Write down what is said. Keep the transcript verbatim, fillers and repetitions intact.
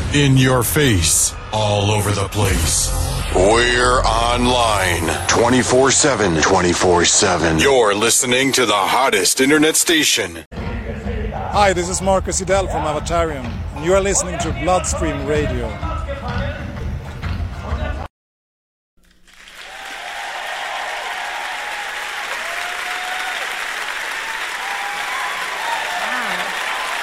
In your face, all over the place. We're online twenty-four seven. twenty-four seven. You're listening to the hottest internet station. Hi, this is Marcus Idell from Avatarium, and you are listening to Bloodstream Radio.